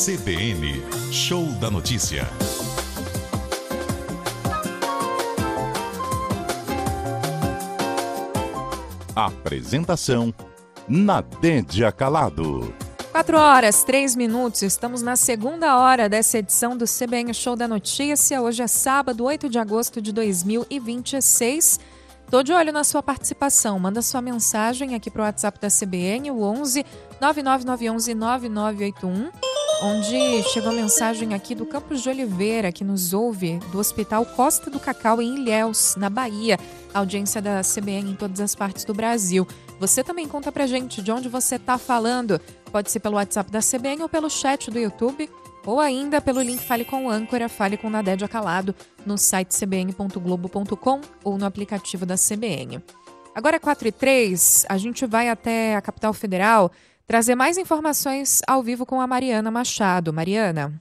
CBN, Show da Notícia. Apresentação, Nadédia Calado. 4h03, estamos na segunda hora dessa edição do CBN Show da Notícia. Hoje é sábado, 8 de agosto de 2026. Tô de olho na sua participação. Manda sua mensagem aqui para o WhatsApp da CBN, o 11 99911 9981, onde chegou mensagem aqui do Campos de Oliveira, que nos ouve, do Hospital Costa do Cacau, em Ilhéus, na Bahia. Audiência da CBN em todas as partes do Brasil. Você também conta pra gente de onde você tá falando. Pode ser pelo WhatsApp da CBN ou pelo chat do YouTube, ou ainda pelo link Fale com o Âncora, Fale com Nadédia Calado, no site cbn.globo.com ou no aplicativo da CBN. Agora é 4h03, a gente vai até a capital federal trazer mais informações ao vivo com a Mariana Machado. Mariana.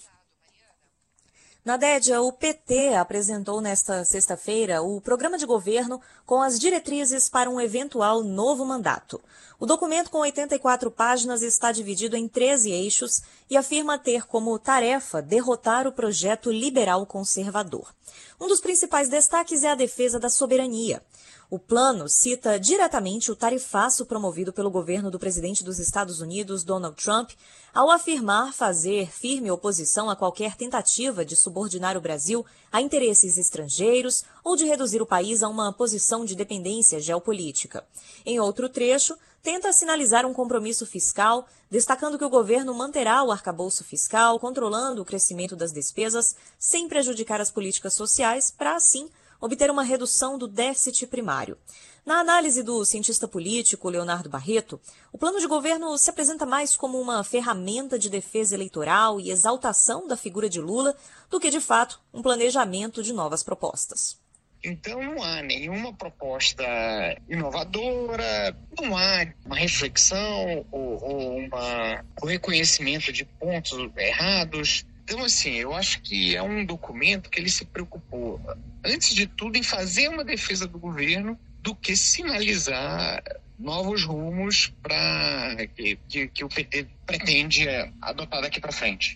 Nadédia, o PT apresentou nesta sexta-feira o programa de governo com as diretrizes para um eventual novo mandato. O documento, com 84 páginas, está dividido em 13 eixos e afirma ter como tarefa derrotar o projeto liberal conservador. Um dos principais destaques é a defesa da soberania. O plano cita diretamente o tarifaço promovido pelo governo do presidente dos Estados Unidos, Donald Trump, ao afirmar fazer firme oposição a qualquer tentativa de subordinar o Brasil a interesses estrangeiros ou de reduzir o país a uma posição de dependência geopolítica. Em outro trecho, tenta sinalizar um compromisso fiscal, destacando que o governo manterá o arcabouço fiscal, controlando o crescimento das despesas, sem prejudicar as políticas sociais, para, assim, obter uma redução do déficit primário. Na análise do cientista político Leonardo Barreto, o plano de governo se apresenta mais como uma ferramenta de defesa eleitoral e exaltação da figura de Lula do que, de fato, um planejamento de novas propostas. Então não há nenhuma proposta inovadora, não há uma reflexão ou um reconhecimento de pontos errados. Então, assim, eu acho que é um documento que ele se preocupou, antes de tudo, em fazer uma defesa do governo do que sinalizar novos rumos para que o PT pretende adotar daqui para frente.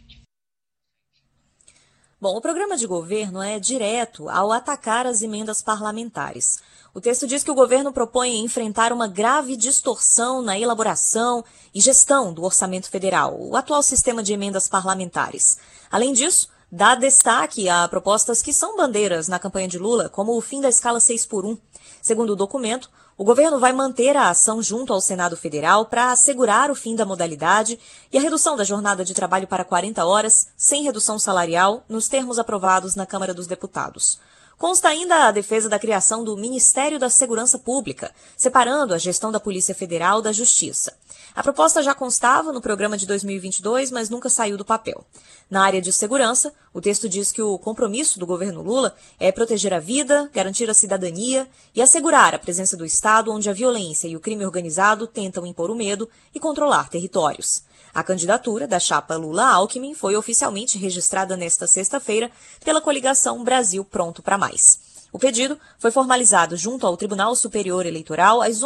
Bom, o programa de governo é direto ao atacar as emendas parlamentares. O texto diz que o governo propõe enfrentar uma grave distorção na elaboração e gestão do orçamento federal, o atual sistema de emendas parlamentares. Além disso, dá destaque a propostas que são bandeiras na campanha de Lula, como o fim da escala 6x1. Segundo o documento, o governo vai manter a ação junto ao Senado Federal para assegurar o fim da modalidade e a redução da jornada de trabalho para 40 horas, sem redução salarial, nos termos aprovados na Câmara dos Deputados. Consta ainda a defesa da criação do Ministério da Segurança Pública, separando a gestão da Polícia Federal da Justiça. A proposta já constava no programa de 2022, mas nunca saiu do papel. Na área de segurança, o texto diz que o compromisso do governo Lula é proteger a vida, garantir a cidadania e assegurar a presença do Estado onde a violência e o crime organizado tentam impor o medo e controlar territórios. A candidatura da chapa Lula-Alckmin foi oficialmente registrada nesta sexta-feira pela coligação Brasil Pronto para Mais. O pedido foi formalizado junto ao Tribunal Superior Eleitoral às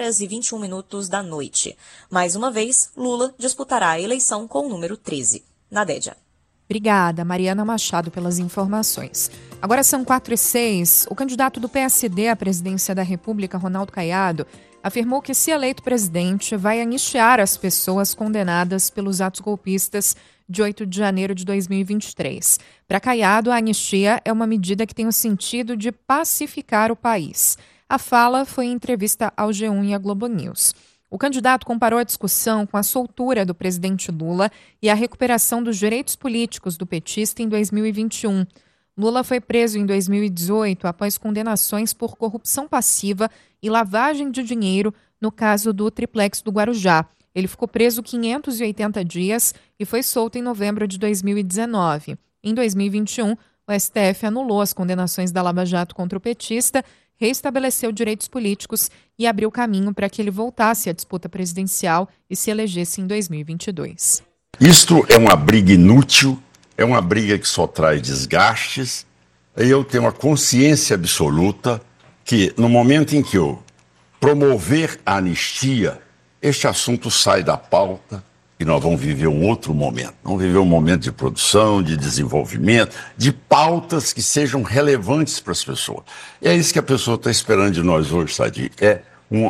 11h21 da noite. Mais uma vez, Lula disputará a eleição com o número 13. Nadédia. Obrigada, Mariana Machado, pelas informações. Agora são 4h06. O candidato do PSD à presidência da República, Ronaldo Caiado, afirmou que, se eleito presidente, vai anistiar as pessoas condenadas pelos atos golpistas de 8 de janeiro de 2023. Para Caiado, a anistia é uma medida que tem o sentido de pacificar o país. A fala foi em entrevista ao G1 e à Globo News. O candidato comparou a discussão com a soltura do presidente Lula e a recuperação dos direitos políticos do petista em 2021. Lula foi preso em 2018 após condenações por corrupção passiva e lavagem de dinheiro no caso do triplex do Guarujá. Ele ficou preso 580 dias e foi solto em novembro de 2019. Em 2021, o STF anulou as condenações da Lava Jato contra o petista, reestabeleceu direitos políticos e abriu caminho para que ele voltasse à disputa presidencial e se elegesse em 2022. Isto é uma briga inútil, é uma briga que só traz desgastes. Eu tenho a consciência absoluta que, no momento em que eu promover a anistia, este assunto sai da pauta E nós vamos viver um outro momento. Vamos viver um momento de produção, de desenvolvimento, de pautas que sejam relevantes para as pessoas. E é isso que a pessoa está esperando de nós hoje, Sadi. É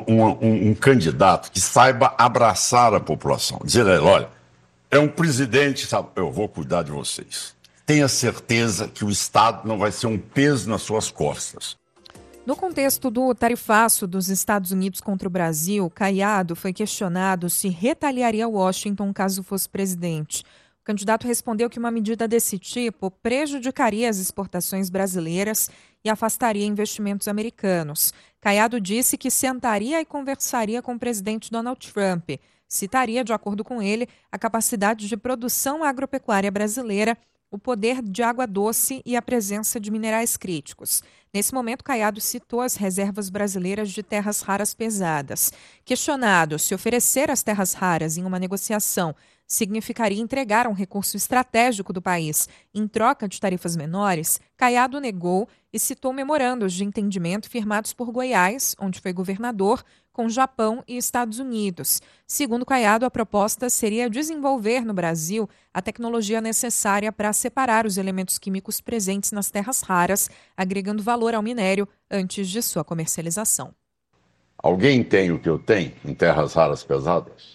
um candidato que saiba abraçar a população. Dizer a ela, olha, é um presidente, sabe, eu vou cuidar de vocês. Tenha certeza que o Estado não vai ser um peso nas suas costas. No contexto do tarifaço dos Estados Unidos contra o Brasil, Caiado foi questionado se retaliaria Washington caso fosse presidente. O candidato respondeu que uma medida desse tipo prejudicaria as exportações brasileiras e afastaria investimentos americanos. Caiado disse que sentaria e conversaria com o presidente Donald Trump. Citaria, de acordo com ele, a capacidade de produção agropecuária brasileira, o poder de água doce e a presença de minerais críticos. Nesse momento, Caiado citou as reservas brasileiras de terras raras pesadas. Questionado se oferecer as terras raras em uma negociação significaria entregar um recurso estratégico do país em troca de tarifas menores, Caiado negou e citou memorandos de entendimento firmados por Goiás, onde foi governador, com Japão e Estados Unidos. Segundo Caiado, a proposta seria desenvolver no Brasil a tecnologia necessária para separar os elementos químicos presentes nas terras raras, agregando valor ao minério antes de sua comercialização. Alguém tem o que eu tenho em terras raras pesadas?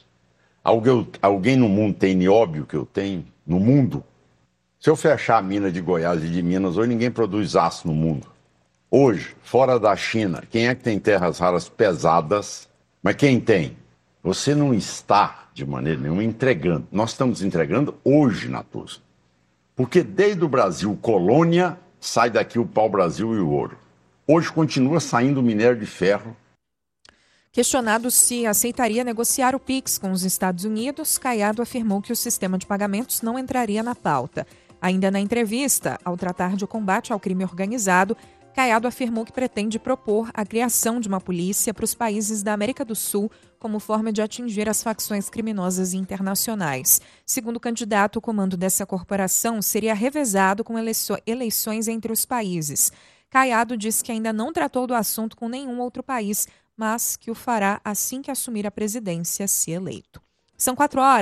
Alguém no mundo tem nióbio que eu tenho? No mundo? Se eu fechar a mina de Goiás e de Minas, hoje ninguém produz aço no mundo. Hoje, fora da China, quem é que tem terras raras pesadas? Mas quem tem? Você não está, de maneira nenhuma, entregando. Nós estamos entregando hoje, Natuza. Porque desde o Brasil, colônia, sai daqui o pau-brasil e o ouro. Hoje continua saindo o minério de ferro. Questionado se aceitaria negociar o PIX com os Estados Unidos, Caiado afirmou que o sistema de pagamentos não entraria na pauta. Ainda na entrevista, ao tratar de combate ao crime organizado, Caiado afirmou que pretende propor a criação de uma polícia para os países da América do Sul como forma de atingir as facções criminosas internacionais. Segundo o candidato, o comando dessa corporação seria revezado com eleições entre os países. Caiado disse que ainda não tratou do assunto com nenhum outro país, mas que o fará assim que assumir a presidência, se eleito. São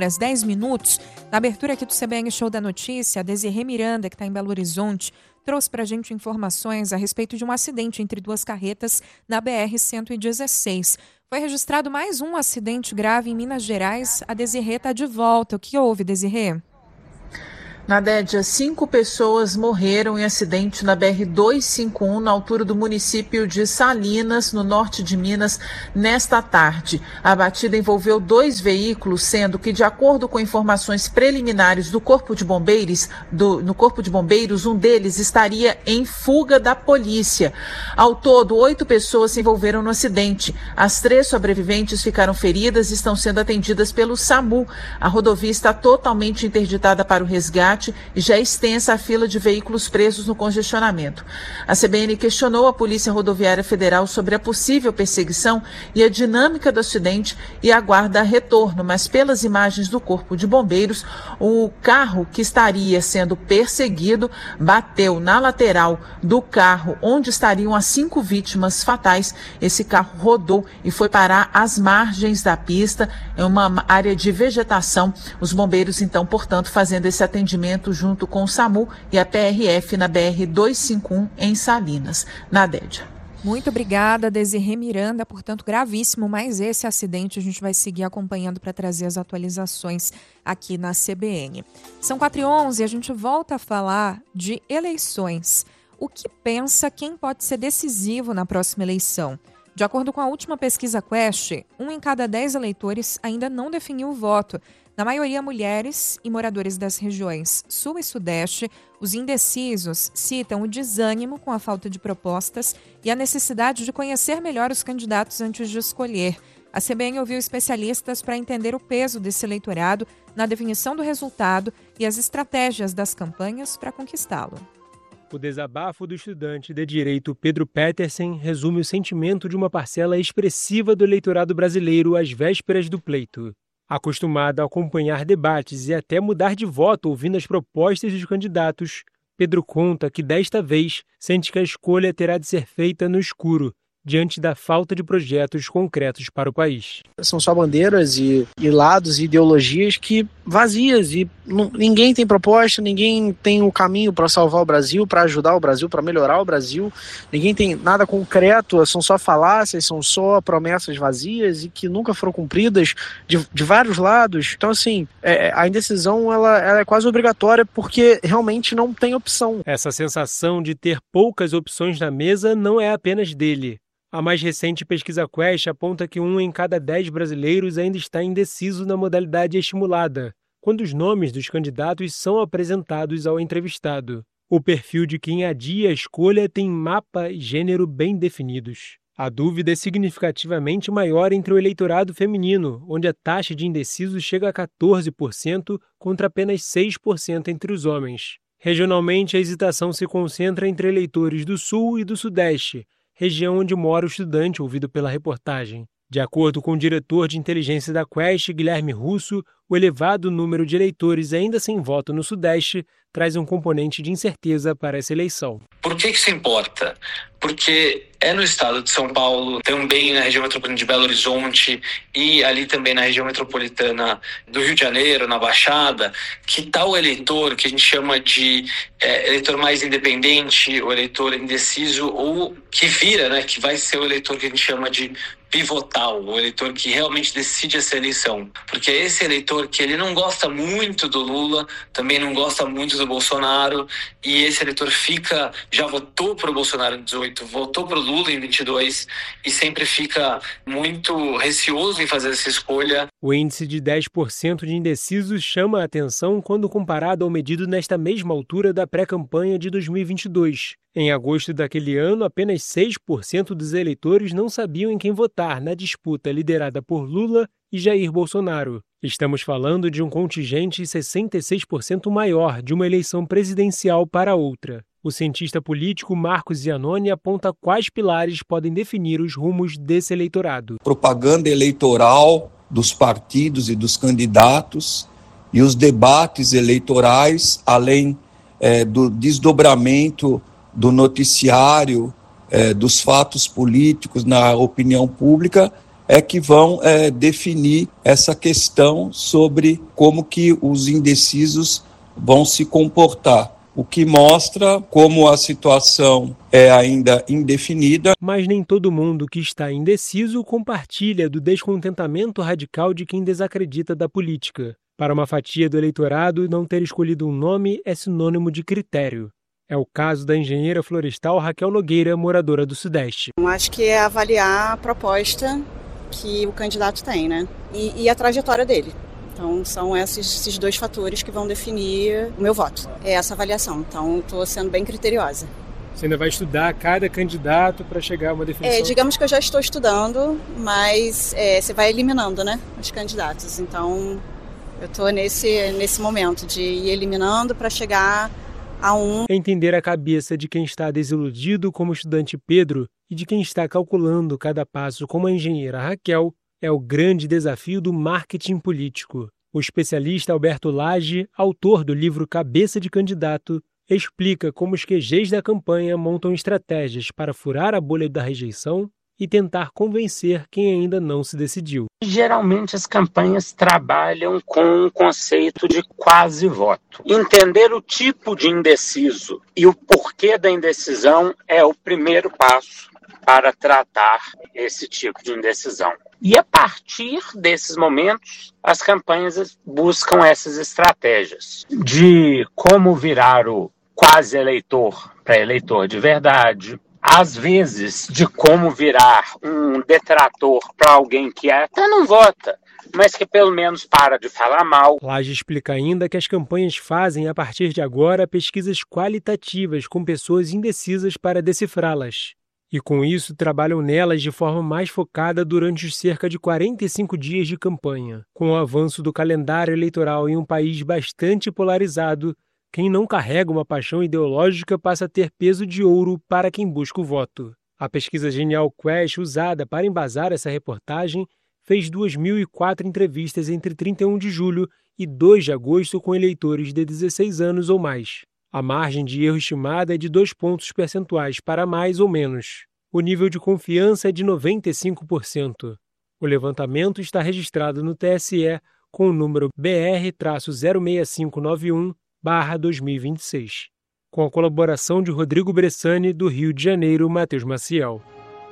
4h10. Na abertura aqui do CBN Show da Notícia, a Desirê Miranda, que está em Belo Horizonte, trouxe para a gente informações a respeito de um acidente entre duas carretas na BR-116. Foi registrado mais um acidente grave em Minas Gerais. A Desirê está de volta. O que houve, Desirê? Nadédia, 5 pessoas morreram em acidente na BR-251, na altura do município de Salinas, no norte de Minas, nesta tarde. A batida envolveu 2 veículos, sendo que, de acordo com informações preliminares do Corpo de Bombeiros, um deles estaria em fuga da polícia. Ao todo, 8 pessoas se envolveram no acidente. As 3 sobreviventes ficaram feridas e estão sendo atendidas pelo SAMU. A rodovia está totalmente interditada para o resgate e já é extensa a fila de veículos presos no congestionamento. A CBN questionou a Polícia Rodoviária Federal sobre a possível perseguição e a dinâmica do acidente e aguarda retorno, mas pelas imagens do Corpo de Bombeiros, o carro que estaria sendo perseguido bateu na lateral do carro onde estariam as 5 vítimas fatais. Esse carro rodou e foi parar às margens da pista, em uma área de vegetação. Os bombeiros, então, portanto, fazendo esse atendimento junto com o SAMU e a PRF na BR-251 em Salinas. Nadédia. Muito obrigada, Desirê Miranda. Portanto, gravíssimo, mas esse acidente a gente vai seguir acompanhando para trazer as atualizações aqui na CBN. São 4h11 e a gente volta a falar de eleições. O que pensa quem pode ser decisivo na próxima eleição? De acordo com a última pesquisa Quest, 1 em cada 10 eleitores ainda não definiu o voto. Na maioria, mulheres e moradores das regiões Sul e Sudeste, os indecisos citam o desânimo com a falta de propostas e a necessidade de conhecer melhor os candidatos antes de escolher. A CBN ouviu especialistas para entender o peso desse eleitorado na definição do resultado e as estratégias das campanhas para conquistá-lo. O desabafo do estudante de direito Pedro Petersen resume o sentimento de uma parcela expressiva do eleitorado brasileiro às vésperas do pleito. Acostumado a acompanhar debates e até mudar de voto ouvindo as propostas dos candidatos, Pedro conta que desta vez sente que a escolha terá de ser feita no escuro diante da falta de projetos concretos para o país. São só bandeiras e lados e ideologias que vazias e ninguém tem proposta, ninguém tem o caminho para salvar o Brasil, para ajudar o Brasil, para melhorar o Brasil, ninguém tem nada concreto, são só falácias, são só promessas vazias e que nunca foram cumpridas de vários lados. Então, assim, a indecisão ela é quase obrigatória porque realmente não tem opção. Essa sensação de ter poucas opções na mesa não é apenas dele. A mais recente pesquisa Quest aponta que 1 em cada 10 brasileiros ainda está indeciso na modalidade estimulada, quando os nomes dos candidatos são apresentados ao entrevistado. O perfil de quem adia a escolha tem mapa e gênero bem definidos. A dúvida é significativamente maior entre o eleitorado feminino, onde a taxa de indecisos chega a 14% contra apenas 6% entre os homens. Regionalmente, a hesitação se concentra entre eleitores do Sul e do Sudeste, região onde mora o estudante ouvido pela reportagem. De acordo com o diretor de inteligência da Quest, Guilherme Russo, o elevado número de eleitores ainda sem voto no Sudeste traz um componente de incerteza para essa eleição. Por que isso importa? Porque é no estado de São Paulo, também na região metropolitana de Belo Horizonte e ali também na região metropolitana do Rio de Janeiro, na Baixada, que está o eleitor que a gente chama de eleitor mais independente, o eleitor indeciso, ou que vira, né, que vai ser o eleitor que a gente chama de pivotal, o eleitor que realmente decide essa eleição. Porque é esse eleitor que ele não gosta muito do Lula, também não gosta muito do Bolsonaro, e esse eleitor já votou para o Bolsonaro em 18, votou para o Lula em 22, e sempre fica muito receoso em fazer essa escolha. O índice de 10% de indecisos chama a atenção quando comparado ao medido nesta mesma altura da pré-campanha de 2022. Em agosto daquele ano, apenas 6% dos eleitores não sabiam em quem votar na disputa liderada por Lula e Jair Bolsonaro. Estamos falando de um contingente 66% maior de uma eleição presidencial para outra. O cientista político Marcos Giannoni aponta quais pilares podem definir os rumos desse eleitorado. Propaganda eleitoral dos partidos e dos candidatos e os debates eleitorais, além do desdobramento do noticiário, dos fatos políticos na opinião pública, que vão definir essa questão sobre como que os indecisos vão se comportar. O que mostra como a situação é ainda indefinida. Mas nem todo mundo que está indeciso compartilha do descontentamento radical de quem desacredita da política. Para uma fatia do eleitorado, não ter escolhido um nome é sinônimo de critério. É o caso da engenheira florestal Raquel Nogueira, moradora do Sudeste. Eu acho que é avaliar a proposta que o candidato tem, né? E a trajetória dele. Então, são esses dois fatores que vão definir o meu voto. É essa avaliação. Então, estou sendo bem criteriosa. Você ainda vai estudar cada candidato para chegar a uma definição? Digamos que eu já estou estudando, mas você vai eliminando, né, os candidatos. Então, eu estou nesse momento de ir eliminando para chegar a um. Entender a cabeça de quem está desiludido como o estudante Pedro e de quem está calculando cada passo como a engenheira Raquel é o grande desafio do marketing político. O especialista Alberto Lage, autor do livro Cabeça de Candidato, explica como os QGs da campanha montam estratégias para furar a bolha da rejeição e tentar convencer quem ainda não se decidiu. Geralmente as campanhas trabalham com um conceito de quase voto. Entender o tipo de indeciso e o porquê da indecisão é o primeiro passo para tratar esse tipo de indecisão. E a partir desses momentos, as campanhas buscam essas estratégias de como virar o quase eleitor para eleitor de verdade, às vezes de como virar um detrator para alguém que até não vota, mas que pelo menos para de falar mal. Lage explica ainda que as campanhas fazem, a partir de agora, pesquisas qualitativas com pessoas indecisas para decifrá-las. E com isso trabalham nelas de forma mais focada durante os cerca de 45 dias de campanha. Com o avanço do calendário eleitoral em um país bastante polarizado, quem não carrega uma paixão ideológica passa a ter peso de ouro para quem busca o voto. A pesquisa Genial Quest, usada para embasar essa reportagem, fez 2.004 entrevistas entre 31 de julho e 2 de agosto com eleitores de 16 anos ou mais. A margem de erro estimada é de 2 pontos percentuais para mais ou menos. o nível de confiança é de 95%. O levantamento está registrado no TSE com o número BR-06591/2026, com a colaboração de Rodrigo Bressani, do Rio de Janeiro, Matheus Maciel.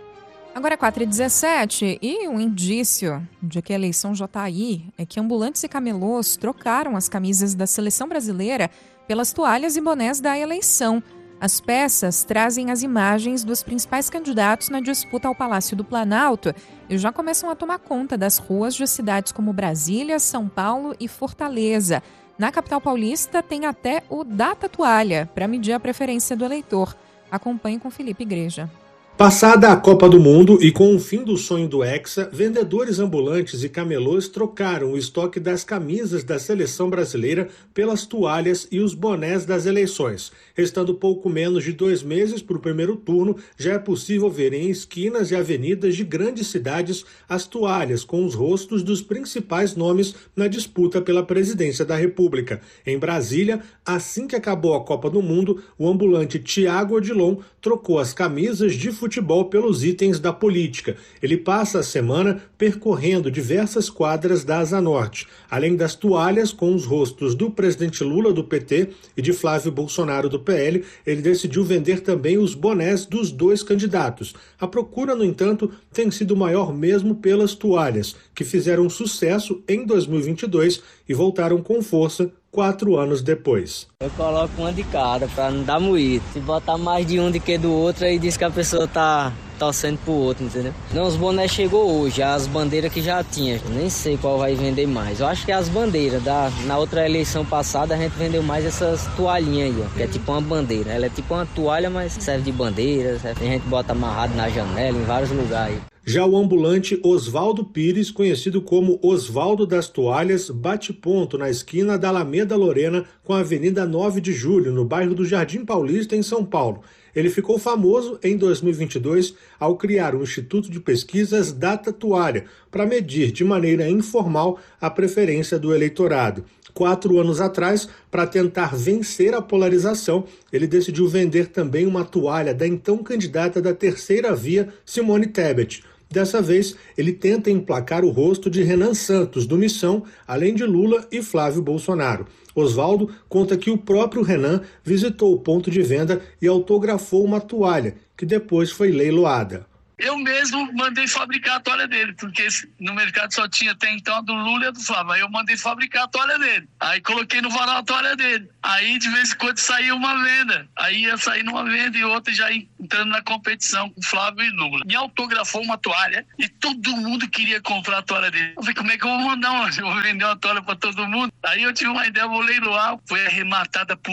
Agora é 4h17 e um indício de que a eleição já está aí é que ambulantes e camelôs trocaram as camisas da seleção brasileira pelas toalhas e bonés da eleição. As peças trazem as imagens dos principais candidatos na disputa ao Palácio do Planalto e já começam a tomar conta das ruas de cidades como Brasília, São Paulo e Fortaleza. Na capital paulista tem até o Data Toalha para medir a preferência do eleitor. Acompanhe com Felipe Igreja. Passada a Copa do Mundo e com o fim do sonho do Hexa, vendedores ambulantes e camelôs trocaram o estoque das camisas da seleção brasileira pelas toalhas e os bonés das eleições. Restando pouco menos de 2 meses para o primeiro turno, já é possível ver em esquinas e avenidas de grandes cidades as toalhas com os rostos dos principais nomes na disputa pela presidência da República. Em Brasília, assim que acabou a Copa do Mundo, o ambulante Tiago Odilon trocou as camisas de futebol pelos itens da política. Ele passa a semana percorrendo diversas quadras da Asa Norte. Além das toalhas com os rostos do presidente Lula, do PT, e de Flávio Bolsonaro, do PL, ele decidiu vender também os bonés dos 2 candidatos. A procura, no entanto, tem sido maior mesmo pelas toalhas, que fizeram sucesso em 2022 e voltaram com força 4 anos depois. Eu coloco uma de cada para não dar moído. Se botar mais de um do que do outro, aí diz que a pessoa tá torcendo pro outro, entendeu? Não, os bonés chegou hoje, as bandeiras que já tinha. Nem sei qual vai vender mais. Eu acho que as bandeiras. Na outra eleição passada, a gente vendeu mais essas toalhinhas aí, ó, que é tipo uma bandeira. Ela é tipo uma toalha, mas serve de bandeira. A gente bota amarrado na janela, em vários lugares. Já o ambulante Oswaldo Pires, conhecido como Oswaldo das Toalhas, bate ponto na esquina da Alameda Lorena com a Avenida 9 de Julho, no bairro do Jardim Paulista, em São Paulo. Ele ficou famoso em 2022 ao criar o Instituto de Pesquisas Data Toalha para medir de maneira informal a preferência do eleitorado. 4 anos atrás, para tentar vencer a polarização, ele decidiu vender também uma toalha da então candidata da terceira via, Simone Tebet. Dessa vez, ele tenta emplacar o rosto de Renan Santos, do Missão, além de Lula e Flávio Bolsonaro. Oswaldo conta que o próprio Renan visitou o ponto de venda e autografou uma toalha, que depois foi leiloada. Eu mesmo mandei fabricar a toalha dele, porque no mercado só tinha até então a do Lula e a do Flávio. Aí eu mandei fabricar a toalha dele. Aí coloquei no varal a toalha dele. Aí de vez em quando saía uma venda. Aí ia sair numa venda e outra já entrando na competição com Flávio e Lula. Me autografou uma toalha e todo mundo queria comprar a toalha dele. Eu falei, como é que eu vou mandar eu vou vender uma toalha para todo mundo? Aí eu tive uma ideia, vou leiloar. Foi arrematada por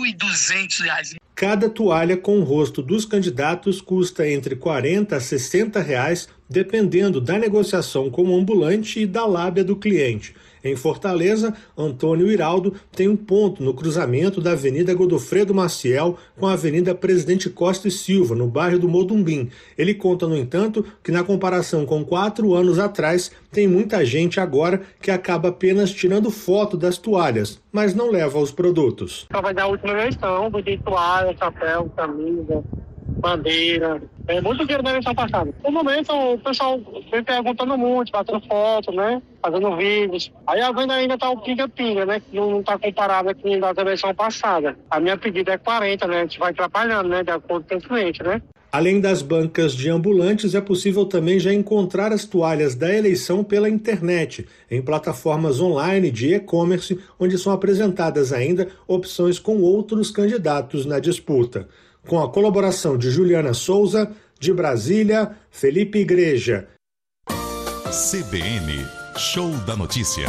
R$1.200. Cada toalha com o rosto dos candidatos custa entre R$40 a R$60, dependendo da negociação com o ambulante e da lábia do cliente. Em Fortaleza, Antônio Iraldo tem um ponto no cruzamento da Avenida Godofredo Maciel com a Avenida Presidente Costa e Silva, no bairro do Modumbim. Ele conta, no entanto, que na comparação com 4 anos atrás, tem muita gente agora que acaba apenas tirando foto das toalhas, mas não leva os produtos. Só vai dar a última eleição, botei toalha, chapéu, camisa, bandeira. É muito dinheiro na eleição passada. No momento, o pessoal vem perguntando muito, batendo foto, né? Fazendo vídeos. Aí a venda ainda tá o pinga-pinga, né? Que não tá comparado com da eleição passada. A minha pedida é 40, né? A gente vai trabalhando, né? De acordo com o cliente, né? Além das bancas de ambulantes, é possível também já encontrar as toalhas da eleição pela internet, em plataformas online de e-commerce, onde são apresentadas ainda opções com outros candidatos na disputa. Com a colaboração de Juliana Souza, de Brasília, Felipe Igreja. CBN, Show da Notícia.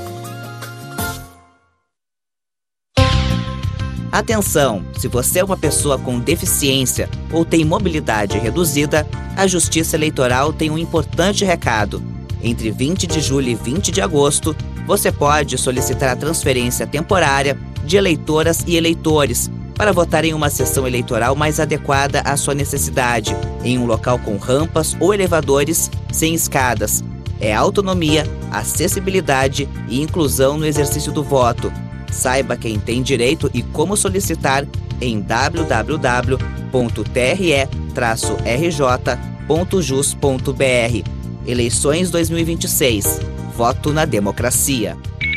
Atenção! Se você é uma pessoa com deficiência ou tem mobilidade reduzida, a Justiça Eleitoral tem um importante recado. Entre 20 de julho e 20 de agosto, você pode solicitar a transferência temporária de eleitoras e eleitores para votar em uma sessão eleitoral mais adequada à sua necessidade, em um local com rampas ou elevadores sem escadas. É autonomia, acessibilidade e inclusão no exercício do voto. Saiba quem tem direito e como solicitar em www.cbn.com.br. www.tre-rj.jus.br. Eleições 2026. Voto na democracia.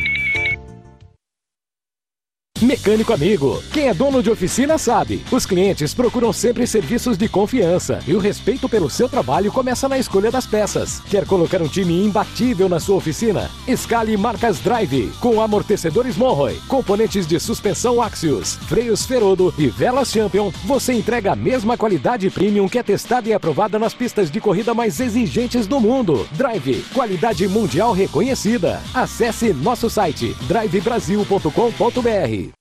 Mecânico amigo, quem é dono de oficina sabe. Os clientes procuram sempre serviços de confiança e o respeito pelo seu trabalho começa na escolha das peças. Quer colocar um time imbatível na sua oficina? Escale marcas Drive, com amortecedores Monroe, componentes de suspensão Axios, freios Ferodo e velas Champion. Você entrega a mesma qualidade premium que é testada e aprovada nas pistas de corrida mais exigentes do mundo. Drive, qualidade mundial reconhecida. Acesse nosso site drivebrasil.com.br.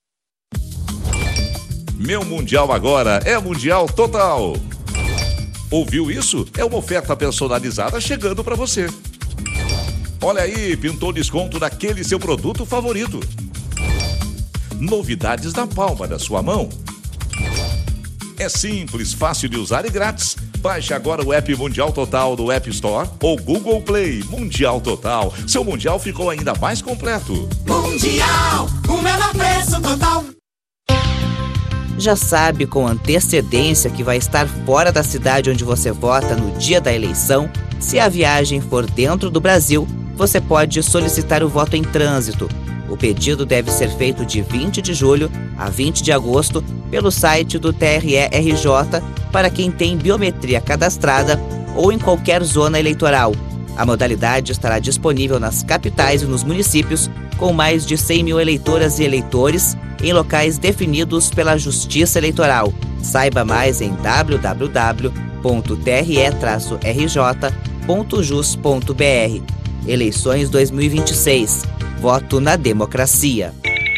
Meu Mundial agora é Mundial Total. Ouviu isso? É uma oferta personalizada chegando para você. Olha aí, pintou desconto naquele seu produto favorito. Novidades na palma da sua mão. É simples, fácil de usar e grátis. Baixe agora o app Mundial Total do App Store ou Google Play. Mundial Total. Seu Mundial ficou ainda mais completo. Mundial, o menor preço total. Já sabe com antecedência que vai estar fora da cidade onde você vota no dia da eleição? Se a viagem for dentro do Brasil, você pode solicitar o voto em trânsito. O pedido deve ser feito de 20 de julho a 20 de agosto pelo site do TRE-RJ para quem tem biometria cadastrada ou em qualquer zona eleitoral. A modalidade estará disponível nas capitais e nos municípios com mais de 100 mil eleitoras e eleitores em locais definidos pela Justiça Eleitoral. Saiba mais em www.tre-rj.jus.br. Eleições 2026. Voto na democracia.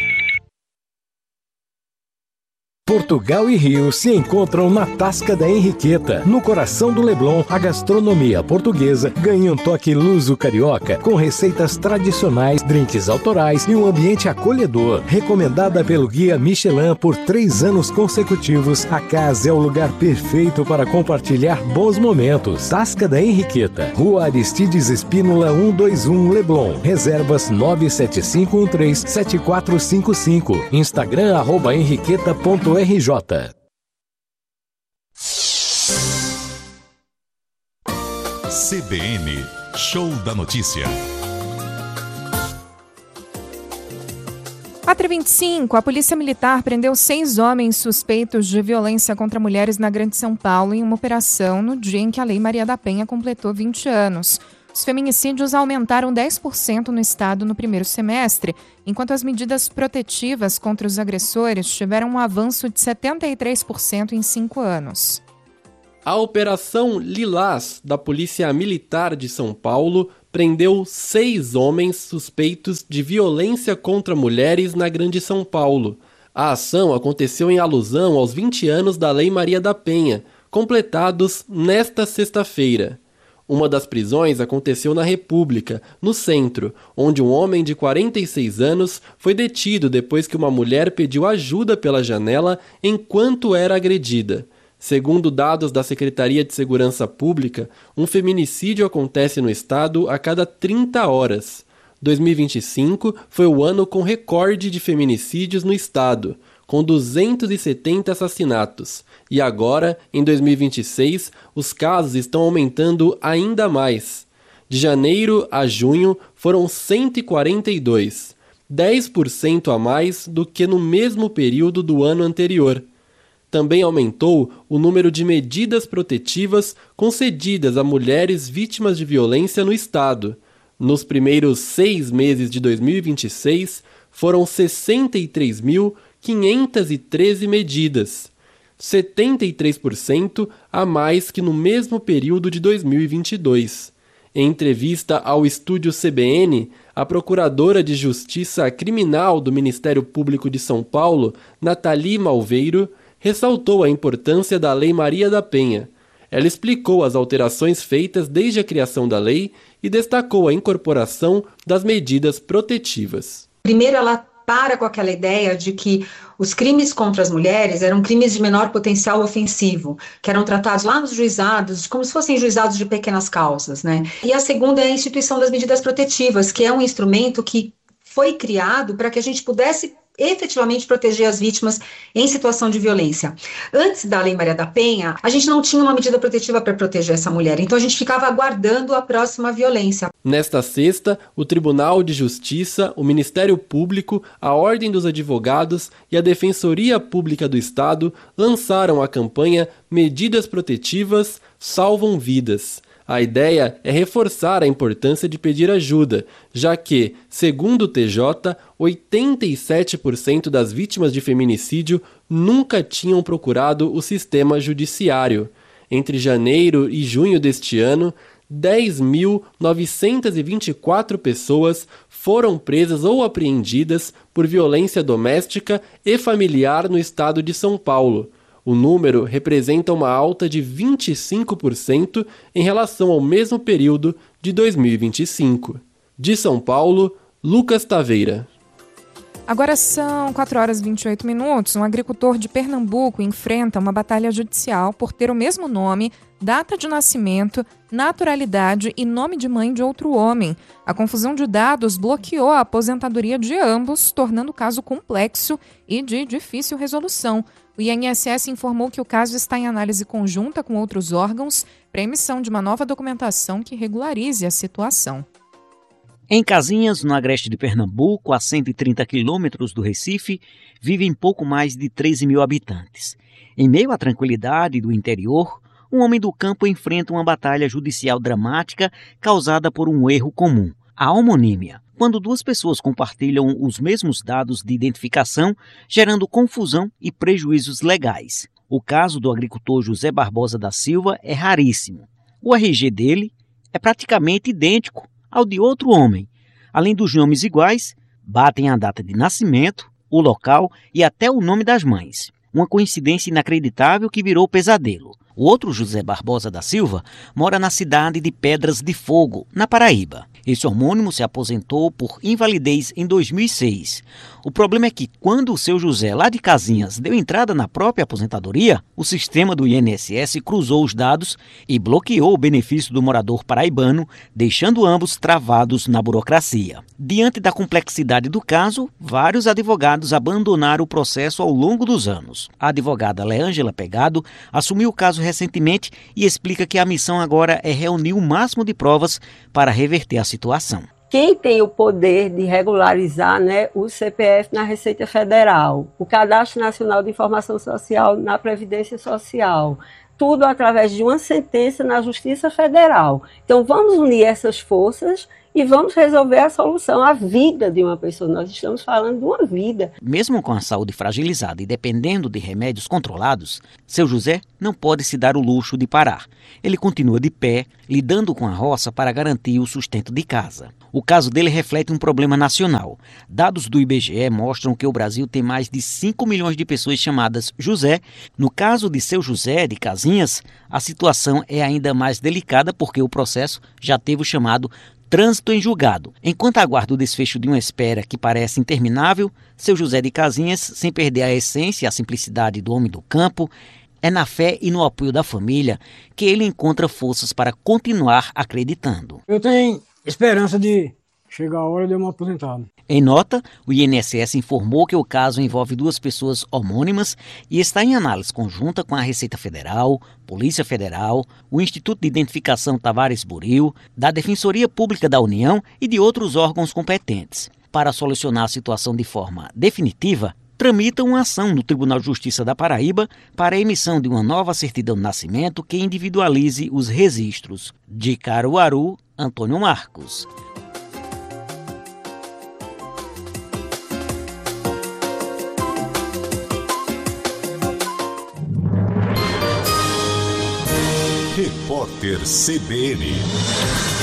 Portugal e Rio se encontram na Tasca da Henriqueta. No coração do Leblon, a gastronomia portuguesa ganha um toque luso-carioca, com receitas tradicionais, drinks autorais e um ambiente acolhedor. Recomendada pelo Guia Michelin por 3 anos consecutivos, a casa é o lugar perfeito para compartilhar bons momentos. Tasca da Henriqueta, Rua Aristides Espínola 121, Leblon. Reservas 975137455. Instagram @henriqueta.rj. CBN, Show da Notícia. 4h25, a Polícia Militar prendeu 6 homens suspeitos de violência contra mulheres na Grande São Paulo em uma operação no dia em que a Lei Maria da Penha completou 20 anos. Os feminicídios aumentaram 10% no estado no primeiro semestre, enquanto as medidas protetivas contra os agressores tiveram um avanço de 73% em 5 anos. A Operação Lilás da Polícia Militar de São Paulo prendeu 6 homens suspeitos de violência contra mulheres na Grande São Paulo. A ação aconteceu em alusão aos 20 anos da Lei Maria da Penha, completados nesta sexta-feira. Uma das prisões aconteceu na República, no centro, onde um homem de 46 anos foi detido depois que uma mulher pediu ajuda pela janela enquanto era agredida. Segundo dados da Secretaria de Segurança Pública, um feminicídio acontece no estado a cada 30 horas. 2025 foi o ano com recorde de feminicídios no estado, com 270 assassinatos. E agora, em 2026, os casos estão aumentando ainda mais. De janeiro a junho, foram 142, 10% a mais do que no mesmo período do ano anterior. Também aumentou o número de medidas protetivas concedidas a mulheres vítimas de violência no estado. Nos primeiros 6 meses de 2026, foram 63.513 medidas, 73% a mais que no mesmo período de 2022. Em entrevista ao estúdio CBN, a Procuradora de Justiça Criminal do Ministério Público de São Paulo, Nathalie Malveiro, ressaltou a importância da Lei Maria da Penha. Ela explicou as alterações feitas desde a criação da lei e destacou a incorporação das medidas protetivas. Primeiro, ela para com aquela ideia de que os crimes contra as mulheres eram crimes de menor potencial ofensivo, que eram tratados lá nos juizados, como se fossem juizados de pequenas causas, né? E a segunda é a instituição das medidas protetivas, que é um instrumento que foi criado para que a gente pudesse efetivamente proteger as vítimas em situação de violência. Antes da Lei Maria da Penha, a gente não tinha uma medida protetiva para proteger essa mulher, então a gente ficava aguardando a próxima violência. Nesta sexta, o Tribunal de Justiça, o Ministério Público, a Ordem dos Advogados e a Defensoria Pública do Estado lançaram a campanha Medidas Protetivas Salvam Vidas. A ideia é reforçar a importância de pedir ajuda, já que, segundo o TJ, 87% das vítimas de feminicídio nunca tinham procurado o sistema judiciário. Entre janeiro e junho deste ano, 10.924 pessoas foram presas ou apreendidas por violência doméstica e familiar no estado de São Paulo. O número representa uma alta de 25% em relação ao mesmo período de 2025. De São Paulo, Lucas Taveira. Agora são 4 horas e 28 minutos. Um agricultor de Pernambuco enfrenta uma batalha judicial por ter o mesmo nome, data de nascimento, naturalidade e nome de mãe de outro homem. A confusão de dados bloqueou a aposentadoria de ambos, tornando o caso complexo e de difícil resolução. O INSS informou que o caso está em análise conjunta com outros órgãos para a emissão de uma nova documentação que regularize a situação. Em Casinhas, no agreste de Pernambuco, a 130 quilômetros do Recife, vivem pouco mais de 13 mil habitantes. Em meio à tranquilidade do interior, um homem do campo enfrenta uma batalha judicial dramática causada por um erro comum, a homonímia, quando duas pessoas compartilham os mesmos dados de identificação, gerando confusão e prejuízos legais. O caso do agricultor José Barbosa da Silva é raríssimo. O RG dele é praticamente idêntico ao de outro homem. Além dos nomes iguais, batem a data de nascimento, o local e até o nome das mães. Uma coincidência inacreditável que virou pesadelo. O outro José Barbosa da Silva mora na cidade de Pedras de Fogo, na Paraíba. Esse homônimo se aposentou por invalidez em 2006. O problema é que quando o seu José, lá de Casinhas, deu entrada na própria aposentadoria, o sistema do INSS cruzou os dados e bloqueou o benefício do morador paraibano, deixando ambos travados na burocracia. Diante da complexidade do caso, vários advogados abandonaram o processo ao longo dos anos. A advogada Leângela Pegado assumiu o caso recentemente e explica que a missão agora é reunir o máximo de provas para reverter a situação. Quem tem o poder de regularizar, o CPF na Receita Federal, o Cadastro Nacional de Informação Social na Previdência Social, tudo através de uma sentença na Justiça Federal. Então vamos unir essas forças e vamos resolver a solução, a vida de uma pessoa. Nós estamos falando de uma vida. Mesmo com a saúde fragilizada e dependendo de remédios controlados, seu José não pode se dar o luxo de parar. Ele continua de pé, lidando com a roça para garantir o sustento de casa. O caso dele reflete um problema nacional. Dados do IBGE mostram que o Brasil tem mais de 5 milhões de pessoas chamadas José. No caso de seu José, de Casinhas, a situação é ainda mais delicada porque o processo já teve o chamado trânsito em julgado. Enquanto aguarda o desfecho de uma espera que parece interminável, seu José de Casinhas, sem perder a essência e a simplicidade do homem do campo, é na fé e no apoio da família que ele encontra forças para continuar acreditando. Eu tenho esperança de chegar a hora de eu me aposentar. Em nota, o INSS informou que o caso envolve duas pessoas homônimas e está em análise conjunta com a Receita Federal, Polícia Federal, o Instituto de Identificação Tavares Buril, da Defensoria Pública da União e de outros órgãos competentes. Para solucionar a situação de forma definitiva, tramita uma ação no Tribunal de Justiça da Paraíba para a emissão de uma nova certidão de nascimento que individualize os registros. De Caruaru, Antônio Marcos. Repórter CBN.